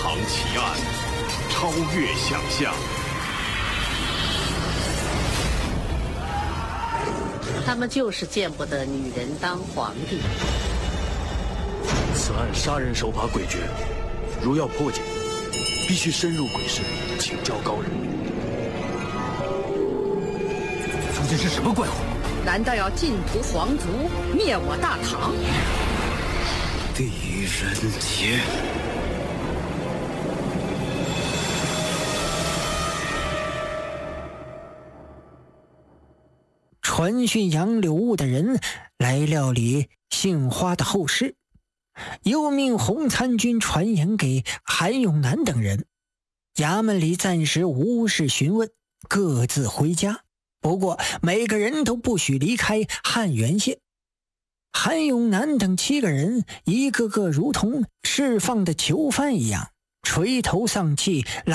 唐奇案，超越想象。 他们就是见不得女人当皇帝。 此案杀人手法诡谲，如要破解，必须深入鬼市，请教高人。 究竟是什么怪物？ 难道要尽屠皇族，灭我大唐？ 狄仁杰。 传讯杨柳雾的人来料理杏花的后事，又命洪参军传言给韩永南等人。衙门里暂时无事询问，各自回家。不过每个人都不许离开汉源县。韩永南等7个人一个个如同释放的囚犯一样，垂头丧气